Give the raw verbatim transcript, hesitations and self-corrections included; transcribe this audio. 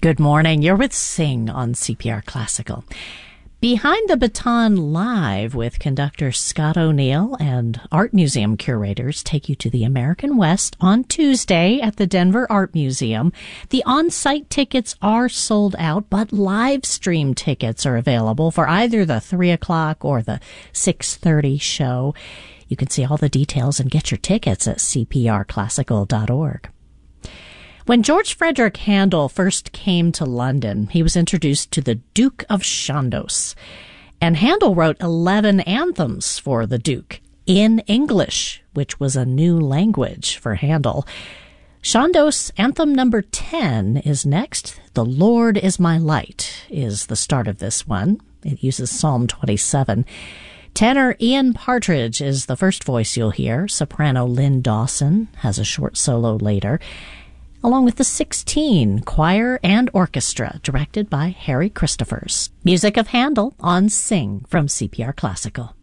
Good morning. You're with Sing on C P R Classical. Behind the Baton Live with conductor Scott O'Neill and art museum curators take you to the American West on Tuesday at the Denver Art Museum. The on-site tickets are sold out, but live stream tickets are available for either the three o'clock or the six thirty show. You can see all the details and get your tickets at c p r classical dot org. When George Frederick Handel first came to London, he was introduced to the Duke of Chandos. And Handel wrote eleven anthems for the Duke in English, which was a new language for Handel. Chandos anthem number ten is next. The Lord is My Light is the start of this one. It uses Psalm twenty-seven. Tenor Ian Partridge is the first voice you'll hear. Soprano Lynn Dawson has a short solo later, along with the sixteen choir and orchestra, directed by Harry Christophers. Music of Handel on Sing from C P R Classical.